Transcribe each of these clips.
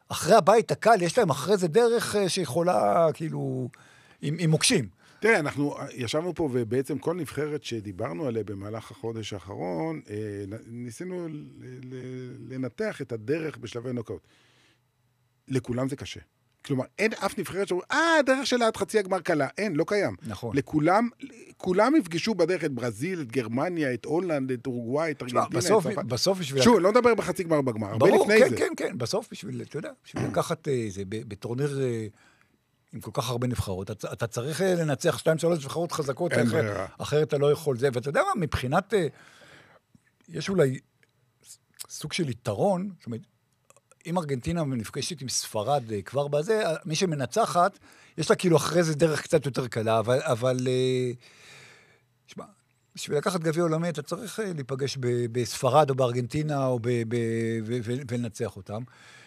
אחרי הבית הקל, יש להם אחרי זה דרך שיכולה, כאילו, עם מוקשים. תראה, אנחנו ישבנו פה, ובעצם כל נבחרת שדיברנו עליה במהלך החודש האחרון, ניסינו לנתח את הדרך בשלבי נוקאוט. לכולם זה קשה. כלומר, אין אף נבחרת שאומרים, הדרך שלה עד חצי הגמר קלה. אין, לא קיים. נכון. כולם יפגשו בדרך את ברזיל, את גרמניה, את הולנד, את אורוגוואי, את ארגנטינה, את צרפת. בסוף בשביל... שוב, לא נדבר בחצי גמר בגמר, הרבה לפני זה. כן, בסוף בשביל, אתה יודע, בשביל לקחת זה בטורניר עם כל כך הרבה נבחרות, אתה צריך לנצח 2-3 נבחרות חזקות, אחרת אתה לא יכול זה, ואתה יודע מה, מבחינת, יש אולי סוג של יתרון, זאת אומרת, אם ארגנטינה נפגשת עם ספרד כבר בזה, מי שמנצחת, יש לה כאילו אחרי זה דרך קצת יותר קלה, אבל שמה, בשביל לקחת גביע עולמי, אתה צריך להיפגש בספרד או בארגנטינה, ולנצח אותם.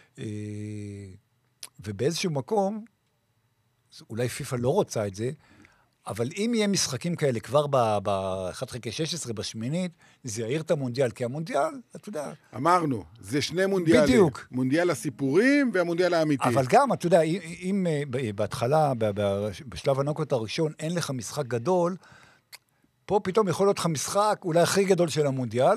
ובאיזשהו מקום, אולי פיפה לא רוצה את זה, אבל אם יהיה משחקים כאלה כבר ב-1/16, בשמינית, זה יעיר את המונדיאל, כי המונדיאל, אתה יודע... אמרנו, זה שני מונדיאלים. בדיוק. מונדיאל הסיפורים והמונדיאל האמיתי. אבל גם, אתה יודע, אם בהתחלה, בשלב הנוקאוט הראשון, אין לך משחק גדול, פה פתאום יכול להיות לך משחק, אולי הכי גדול של המונדיאל,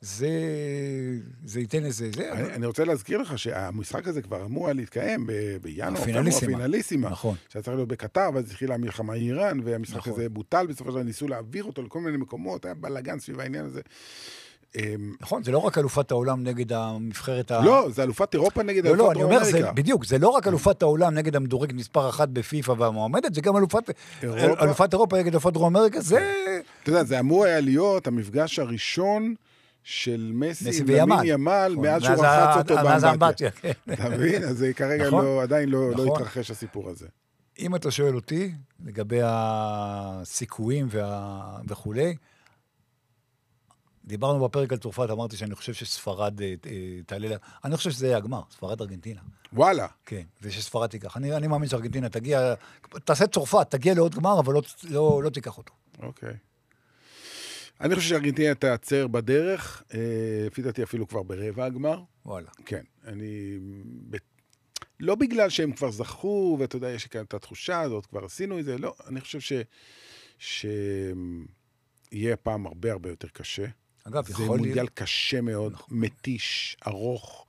זה ייתן איזה... אני רוצה להזכיר לך שהמשחק הזה כבר אמור להתקיים בינואר, הפינליסימה. נכון. שהיה צריך להיות בקטר, ואז התחילה המלחמה איראן, והמשחק הזה בוטל, בסופו של דבר ניסו להעביר אותו לכל מיני מקומות, היה בלגן סביב העניין הזה. נכון, זה לא רק אלופת העולם נגד המבחרת לא, זה אלופת אירופה נגד אלופת דרום אמריקה. בדיוק, זה לא רק אלופת העולם נגד המדורג מספר 1 בפיפה והמועמדת, זה גם אלופת אירופה נגד אלופת דרום אמריקה, זה... אתה יודע, זה אמור היה להיות המפגש הראשון של מסי ולמין ימל, מאז שהוא רחץ אותו באמבטיה. אתה מבין? אז כרגע עדיין לא התרחש הסיפור הזה. אם אתה שואל אותי, לגבי הסיכויים וכולי, דיברנו בפרק על צרפת, אמרתי שאני חושב שספרד תעלה לה, אני חושב שזה יהיה הגמר, ספרד ארגנטינה. וואלה. כן, ושספרד תיקח. אני מאמין שארגנטינה תגיע, תעשה צרפת, תגיע לעוד גמר, אבל לא תיקח אותו. אוקיי. אני חושב שארגנטינה תעצר בדרך, לפי דעתי אפילו כבר ברבע הגמר. וואלה. כן, לא בגלל שהם כבר זכו, ואתה יודע, יש כאן את התחושה הזאת, כבר עשינו את זה, לא, אני חושב שיהיה פעם הרבה הרבה יותר קשה. אגב, זה מונדיאל קשה מאוד, מתיש, ארוך.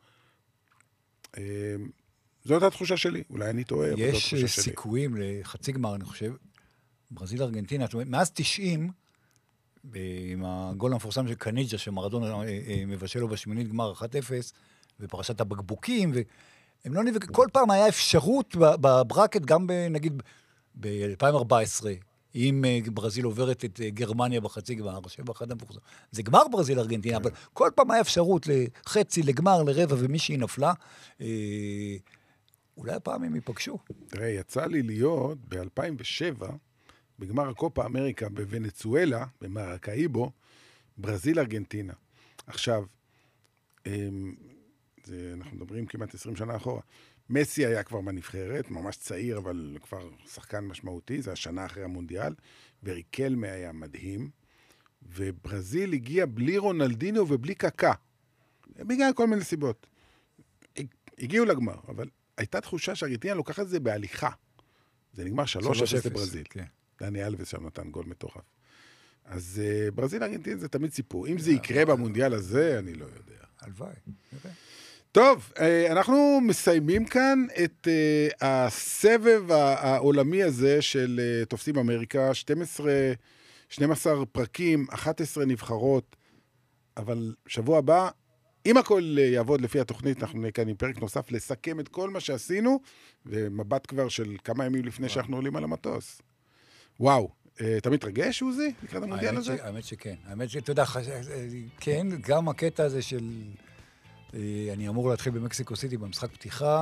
זאת התחושה שלי, אולי אני טועה, אבל זאת התחושה שלי. יש סיכויים לחצי גמר, אני חושב, ברזיל ארגנטינה, זאת אומרת, מאז 90, עם הגול המפורסם של קניג'ה, שמרדון מבשל לו בשמינית גמר 1-0, ופרשת הבקבוקים, והם לא נבקו, כל פעם היה אפשרות בברקט, גם נגיד ב-2014, אם ברזיל עוברת את גרמניה בחצי גמר, שבאחד המפורסם. זה גמר ברזיל ארגנטינה, אבל כל פעם היה אפשרות לחצי, לגמר, לרבע, ומישהי נפלה. אולי הפעם הם ייפגשו. תראה, יצא לי להיות ב-2007, בגמר הקופה אמריקה בוונצואלה, במרקאיבו, ברזיל ארגנטינה. עכשיו, אנחנו מדברים כמעט 20 שנה אחורה. מסי היה כבר בנבחרת, ממש צעיר, אבל כבר שחקן משמעותי, זה השנה אחרי המונדיאל, וריקלמה היה מדהים, וברזיל הגיע בלי רונלדינו ובלי קקה, בגלל כל מיני סיבות. הגיעו לגמר, אבל הייתה תחושה שארגנטינה לוקחת את זה בהליכה. זה נגמר 3-0 לברזיל. כן. דני אלווס שם נתן גול מטורף. אז ברזיל ארגנטינה זה תמיד סיפור. אם זה יקרה במונדיאל הזה, אני לא יודע. הלוואי. טוב, אנחנו מסיימים כאן את הסבב העולמי הזה של תופסים אמריקה, 12 פרקים, 11 נבחרות, אבל שבוע הבא, אם הכל יעבוד לפי התוכנית, אנחנו נהיה כאן עם פרק נוסף לסכם את כל מה שעשינו, ומבט כבר של כמה ימים לפני שאנחנו עולים על המטוס. וואו, אתה מתרגש, עוזי, לקראת המונדיאל הזה? האמת שכן. האמת שאתה יודע, כן, גם הקטע הזה של... אני אמור להתחיל במקסיקו סיטי במשחק פתיחה.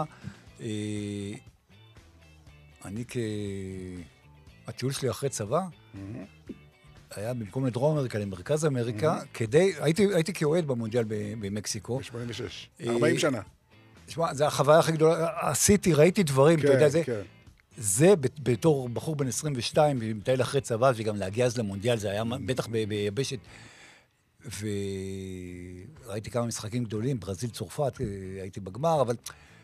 אני הטיול שלי אחרי צבא, היה במקום לדרום אמריקה, למרכז אמריקה, הייתי כאוהד במונדיאל במקסיקו. ב-86, 40 שנה. תשמע, זו החוויה הכי גדולה. עשיתי, ראיתי דברים, אתה יודע, זה בתור בחור בן 22, ומטייל אחרי צבא, וגם להגיע אז למונדיאל, זה היה בטח ביבשת. וראיתי כמה משחקים גדולים, ברזיל צרפת, הייתי בגמר, אבל